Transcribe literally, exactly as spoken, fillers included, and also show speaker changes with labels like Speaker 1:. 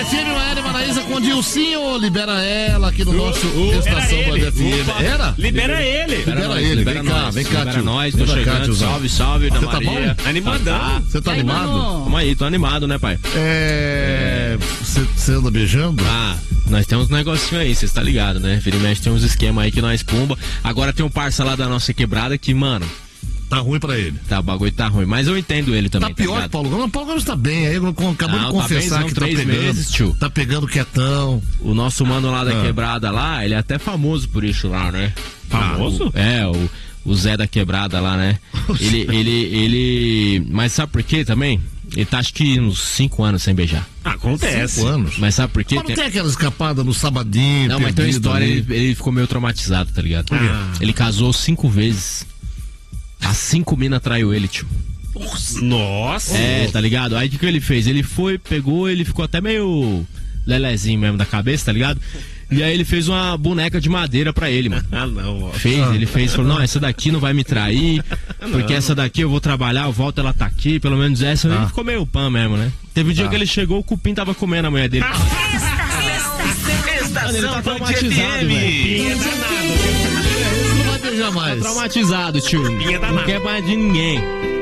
Speaker 1: F M, Maíra e Maraísa com o Dilcinho. Libera ela aqui no nosso uh, uh, Estação Band F M.
Speaker 2: Opa,
Speaker 1: era?
Speaker 2: Libera ele.
Speaker 1: Libera, libera ele. Libera vem nós, cá, vem cá,
Speaker 3: libera
Speaker 1: tio.
Speaker 3: nós, tô chegando. Cá, salve, salve, Ana Maria.
Speaker 1: Tá bom?
Speaker 2: Animadão.
Speaker 1: Você tá animado?
Speaker 3: Tamo aí, tô animado, né, pai?
Speaker 1: É... Você anda beijando?
Speaker 3: Ah, nós temos um negocinho aí, vocês tá ligado, né? Vira e mexe, tem uns esquemas aí que nós pumba. Agora tem um parça lá da nossa quebrada que, mano...
Speaker 1: Tá ruim pra ele.
Speaker 3: Tá, o bagulho tá ruim, mas eu entendo ele também.
Speaker 1: Tá pior, tá Paulo Gomes. O Paulo Gomes tá bem, aí acabou
Speaker 3: não,
Speaker 1: de confessar
Speaker 3: tá bem,
Speaker 1: que tá
Speaker 3: três
Speaker 1: pegando.
Speaker 3: Meses, tio.
Speaker 1: Tá pegando quietão.
Speaker 3: O nosso mano lá da
Speaker 1: ah.
Speaker 3: quebrada lá, ele é até famoso por isso lá, né?
Speaker 2: Famoso?
Speaker 3: Ah, o, é, o, o Zé da quebrada lá, né? ele, ele, ele... Mas sabe por quê também? Ele tá acho que uns cinco anos sem beijar.
Speaker 2: Acontece.
Speaker 1: Cinco anos.
Speaker 3: Mas sabe por quê?
Speaker 1: Mas não tem aquela escapada no sabadinho.
Speaker 3: Não, mas tem uma história, ele, ele ficou meio traumatizado, tá ligado?
Speaker 2: Ah.
Speaker 3: Ele casou cinco vezes. As cinco minas traiu ele, tio.
Speaker 2: Nossa.
Speaker 3: É, tá ligado? Aí o que, que ele fez? Ele foi, pegou, ele ficou até meio lelezinho mesmo da cabeça, tá ligado? E aí ele fez uma boneca de madeira pra ele, mano.
Speaker 2: Ah, não, ó.
Speaker 3: Fez, ele fez, falou, não, essa daqui não vai me trair, porque essa daqui eu vou trabalhar, eu volto, ela tá aqui, pelo menos essa. Ah. Ele ficou meio pã mesmo, né? Teve um dia ah. que ele chegou, o cupim tava comendo a mulher dele.
Speaker 2: Estação
Speaker 3: ele tá traumatizado, velho.
Speaker 1: Não vai beijar mais.
Speaker 3: Tá traumatizado, tio. Não quer mais de ninguém.